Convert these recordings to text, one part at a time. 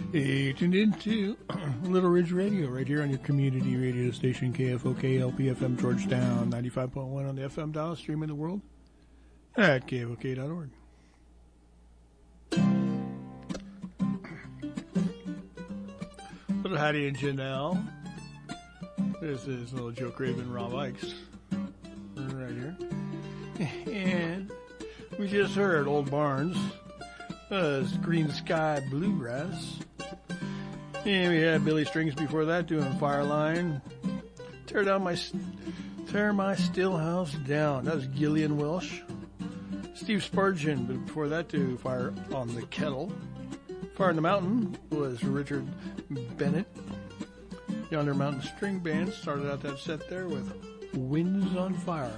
You tuned into Little Ridge Radio right here on your community radio station, KFOK LPFM Georgetown, 95.1 on the FM dial, streaming the world at KFOK.org. Little Hattie and Janelle. This is little Joe Craven, Rob Ikes, right here. And we just heard Old Barnes, Green Sky Bluegrass. And we had Billy Strings before that doing Fireline. Tear my still house down. That was Gillian Welsh. Steve Spurgeon, but before that to Fire on the Kettle. Fire in the Mountain was Richard Bennett. Yonder Mountain String Band started out that set there with Winds on Fire.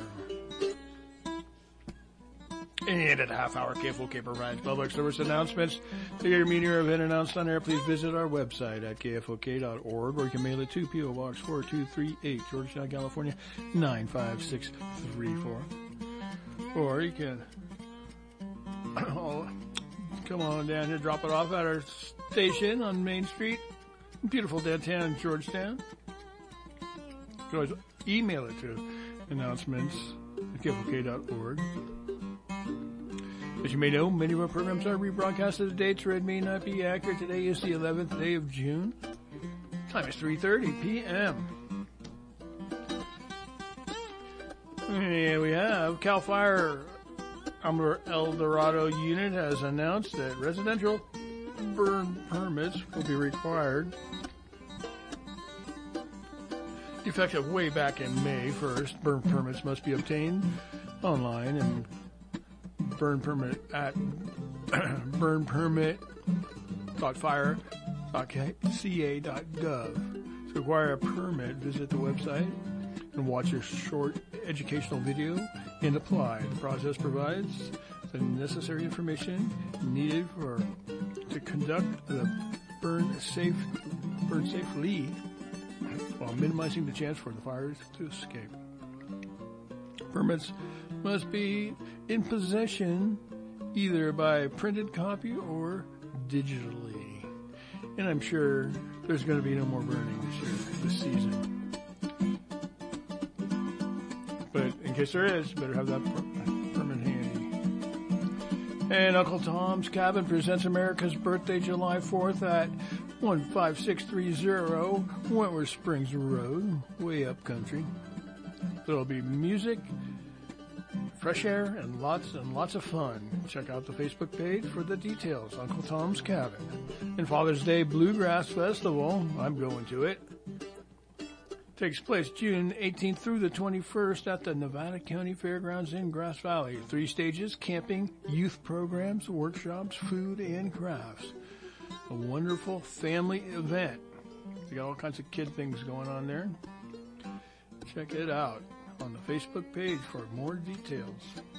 And at a half hour, KFOK provides public service announcements. To get your media event announced on air, please visit our website at KFOK.org, or you can mail it to P.O. Box 4238, Georgetown, California, 95634. Or you can come on down here, drop it off at our station on Main Street, beautiful downtown Georgetown. You can always email it to announcements at KFOK.org. As you may know, many of our programs are rebroadcasted. The dates read may not be accurate. Today is the 11th day of June. Time is 3:30 p.m. And we have CAL FIRE El Dorado unit has announced that residential burn permits will be required. Effective way back in May 1st, burn permits must be obtained online and burn permit at burnpermit.fire.ca.gov. To acquire a permit, visit the website and watch a short educational video and apply. The process provides the necessary information needed to conduct the burn safely while minimizing the chance for the fires to escape. Permits must be in possession either by printed copy or digitally. And I'm sure there's going to be no more burning this season. But in case there is, better have that permit handy. And Uncle Tom's Cabin presents America's Birthday July 4th at 15630 Wentworth Springs Road, way up country. There'll be music, fresh air, and lots of fun. Check out the Facebook page for the details. Uncle Tom's Cabin. And Father's Day Bluegrass Festival, I'm going to it, takes place June 18th through the 21st at the Nevada County Fairgrounds in Grass Valley. 3 stages: camping, youth programs, workshops, food, and crafts. A wonderful family event. You got all kinds of kid things going on there. Check it out on the Facebook page for more details.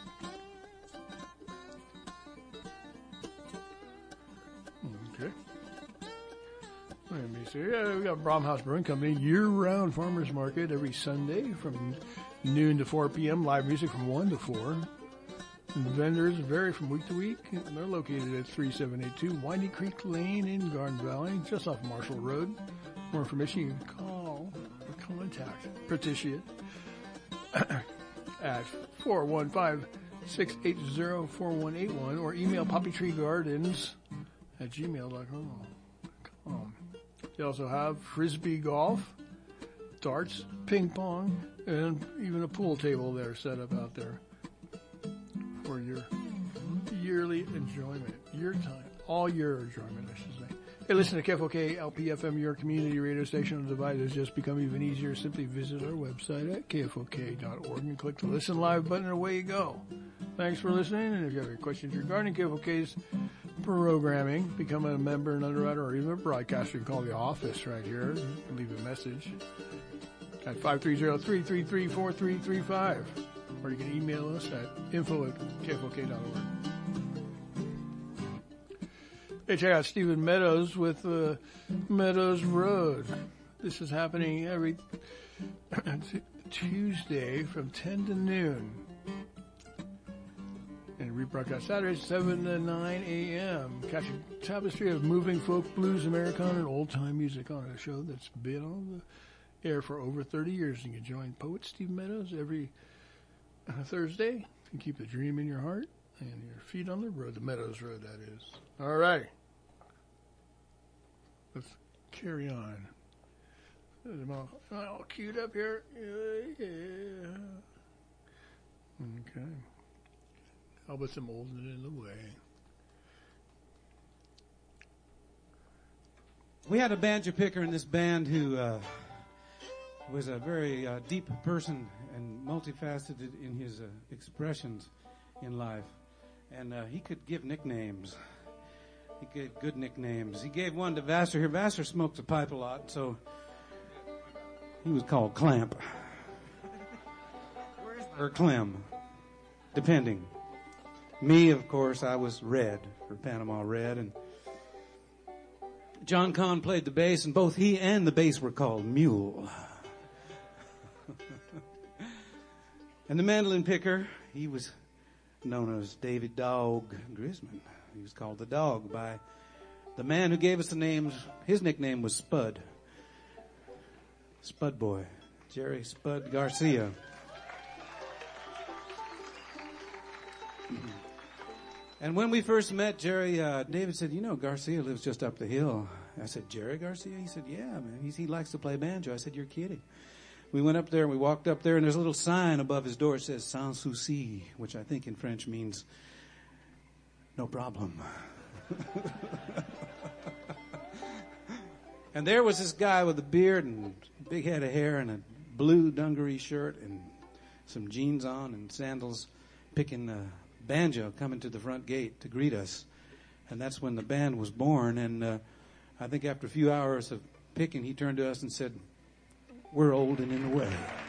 Okay. Let me see. Yeah, we got Bromhouse Brewing Company year-round farmers market every Sunday from noon to 4 p.m. Live music from 1 to 4. And vendors vary from week to week. They're located at 3782 Windy Creek Lane in Garden Valley, just off Marshall Road. More information, you can call or contact Patricia at 415-680-4181 or email poppytreegardens@gmail.com. They also have frisbee golf, darts, ping pong, and even a pool table there set up out there for your yearly enjoyment, your time, all your enjoyment, I should say. Hey, listen to KFOK LPFM, your community radio station on the device has just become even easier. Simply visit our website at KFOK.org and click the Listen Live button, and away you go. Thanks for listening, and if you have any questions regarding KFOK's programming, become a member, an underwriter, or even a broadcaster, you can call the office right here and leave a message at 530-333-4335, or you can email us at info@kfok.org. Hey, check out Stephen Meadows with Meadows Road. This is happening every Tuesday from 10 to noon. And rebroadcast Saturdays, 7 to 9 a.m. Catch a tapestry of moving folk, blues, Americana, and old-time music on a show that's been on the air for over 30 years. You can join poet Steve Meadows every Thursday and keep the dream in your heart and your feet on the road, the Meadows Road, that is. All right. Let's carry on. I'm all queued up here. Yeah. Okay. How about some holding it in the way? We had a banjo picker in this band who was a very deep person and multifaceted in his expressions in life. And he could give nicknames. He gave good nicknames. He gave one to Vassar here. Vassar smokes a pipe a lot, so he was called Clamp. Or Clem, depending. Me, of course, I was Red, for Panama Red. And John Kahn played the bass, and both he and the bass were called Mule. And the mandolin picker, he was known as David Dog Grisman. He was called the Dog by the man who gave us the names. His nickname was Spud. Spud Boy. Jerry Spud Garcia. And when we first met Jerry, David said, Garcia lives just up the hill. I said, Jerry Garcia? He said, yeah, man. He likes to play banjo. I said, you're kidding. We went up there and we walked up there and there's a little sign above his door that says Sans souci, which I think in French means no problem. And there was this guy with a beard and a big head of hair and a blue dungaree shirt and some jeans on and sandals, picking a banjo, coming to the front gate to greet us. And that's when the band was born. And I think after a few hours of picking, he turned to us and said, we're old and in the way.